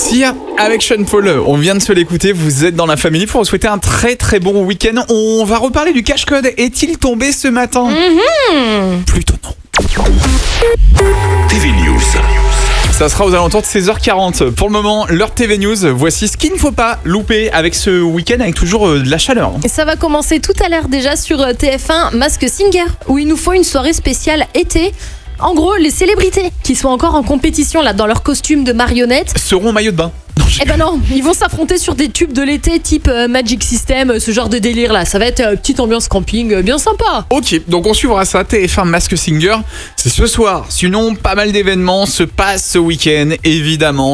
Sia avec Sean Paul, on vient de se l'écouter, vous êtes dans la famille pour vous souhaiter un très très bon week-end. On va reparler du cache-code, est-il tombé ce matin? Plutôt non. TV News. Ça sera aux alentours de 16h40. Pour le moment, l'heure TV News, voici ce qu'il ne faut pas louper avec ce week-end avec toujours de la chaleur. Ça va commencer tout à l'heure déjà sur TF1 Mask Singer, où il nous faut une soirée spéciale été. En gros, les célébrités qui sont encore en compétition là dans leur costume de marionnette Seront en maillot de bain. Eh ben non, ils vont s'affronter sur des tubes de l'été type Magic System, ce genre de délire là. Ça va être petite ambiance camping, bien sympa. Ok, donc on suivra ça, TF1 Mask Singer, c'est ce soir. Sinon, pas mal d'événements se passent ce week-end, évidemment.